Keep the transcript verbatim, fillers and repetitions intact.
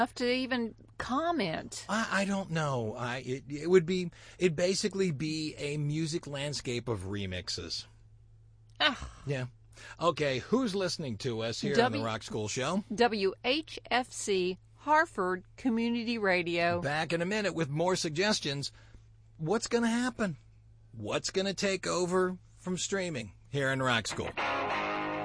to even comment. I, I don't know. I it, it would be it basically be a music landscape of remixes. Ah. Yeah. Okay, who's listening to us here w- on the Rock School Show? W H F C Harford Community Radio. Back in a minute with more suggestions. What's going to happen? What's going to take over from streaming here in Rock School?